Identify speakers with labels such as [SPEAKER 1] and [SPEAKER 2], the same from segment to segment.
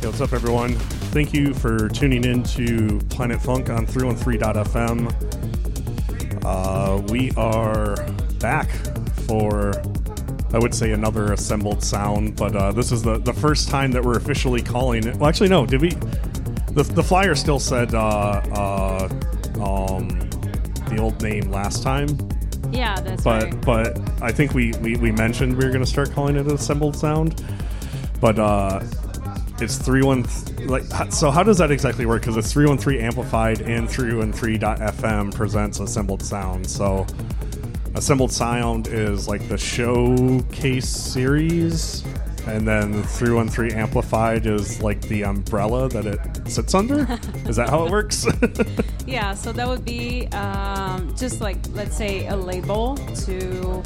[SPEAKER 1] Hey, what's up, everyone? Thank you for tuning in to Planet Funk on 313.fm. We are back for, I would say, another assembled sound, but this is the first time that we're officially calling it. Well, actually, no. Did we? The flyer still said the old name last time.
[SPEAKER 2] Yeah, that's right.
[SPEAKER 1] But I think we mentioned we were going to start calling it Assembled Sound. But it's 313. Like, so how does that exactly work? Because it's 313 Amplified and 313.fm presents Assembled Sound. So Assembled Sound is like the showcase series, and then 313 Amplified is like the umbrella that it sits under. Is that how it works?
[SPEAKER 2] Yeah, so that would be just like, let's say, a label to,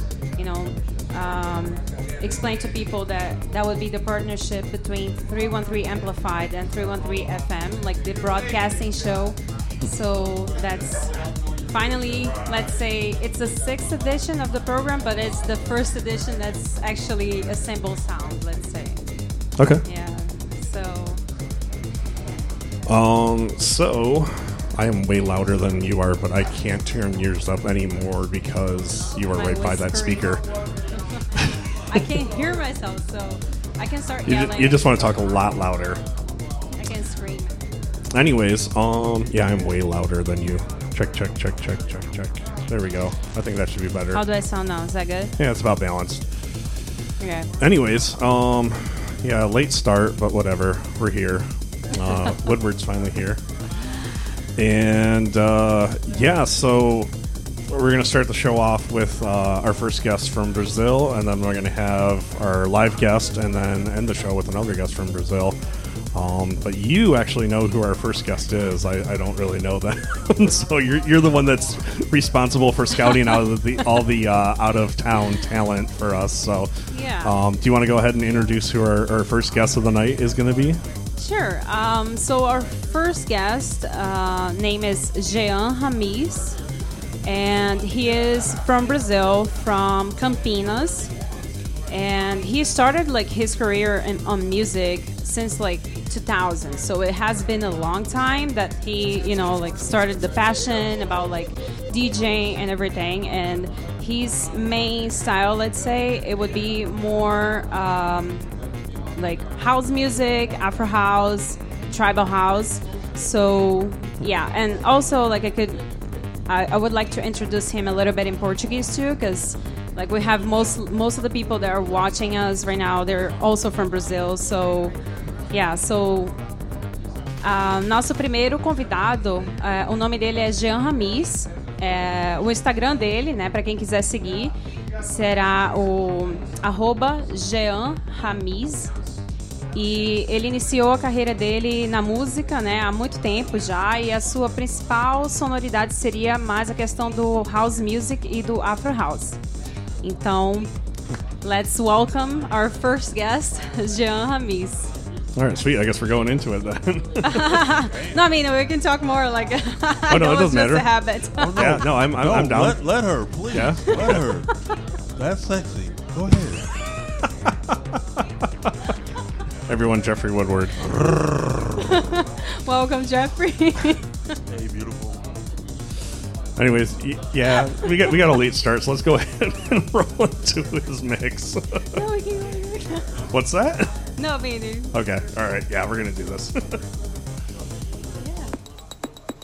[SPEAKER 2] explain to people that would be the partnership between 313 Amplified and 313 FM, like the broadcasting show. So that's finally, let's say, it's the 6th edition of the program, but it's the first edition that's actually Assembled Sound, let's say.
[SPEAKER 1] Okay.
[SPEAKER 2] Yeah,
[SPEAKER 1] So I am way louder than you are, but I can't turn yours up anymore because you are right by that speaker.
[SPEAKER 2] I can't hear myself, so I can start yelling.
[SPEAKER 1] You just want to talk a lot louder.
[SPEAKER 2] I can scream.
[SPEAKER 1] Anyways, yeah, I'm way louder than you. Check. There we go. I think that should be better.
[SPEAKER 2] How do I sound now? Is that good?
[SPEAKER 1] Yeah, it's about balanced.
[SPEAKER 2] Okay.
[SPEAKER 1] Anyways, yeah, late start, but whatever. We're here. Woodward's finally here. And, yeah, so we're going to start the show off with our first guest from Brazil, and then we're going to have our live guest, and then end the show with another guest from Brazil. But you actually know who our first guest is. I don't really know that. So you're the one that's responsible for scouting out of all the out of town talent for us. So
[SPEAKER 2] yeah.
[SPEAKER 1] Do you want to go ahead and introduce who our first guest of the night is going to be?
[SPEAKER 2] Sure. So our first guest name is Jean Ramis, and he is from Brazil, from Campinas, and he started like his career on music since like 2000. So it has been a long time that he, like started the passion about like DJing and everything. And his main style, let's say, it would be more like house music, Afro house, tribal house. So yeah, and also like I would like to introduce him a little bit in Portuguese too, because like we have most of the people that are watching us right now, they're also from Brazil. So yeah, so nosso primeiro convidado, o nome dele é Jean Ramis. O Instagram dele, né, para quem quiser seguir, será o @JeanRamis. E ele iniciou a carreira dele na música, né, há muito tempo já, e a sua principal sonoridade seria mais a questão do house music e do Afro house. Então, let's welcome our first guest, Jean Ramis.
[SPEAKER 1] All right, sweet. I guess we're going into it then.
[SPEAKER 2] No, I mean, we can talk more. Like,
[SPEAKER 1] oh no, it doesn't matter.
[SPEAKER 2] Just a habit.
[SPEAKER 3] Oh, no.
[SPEAKER 1] Yeah, no, I'm down.
[SPEAKER 3] Let her, please.
[SPEAKER 1] Yeah?
[SPEAKER 3] Let her. That's sexy. Go ahead.
[SPEAKER 1] Everyone, Jeffrey Woodward.
[SPEAKER 2] Welcome, Jeffrey.
[SPEAKER 3] Hey, beautiful.
[SPEAKER 1] Anyways, yeah, we got a late start, so let's go ahead and roll into his mix.
[SPEAKER 2] No, we can't.
[SPEAKER 1] What's that?
[SPEAKER 2] No, baby.
[SPEAKER 1] Okay, all right, yeah, we're gonna do this.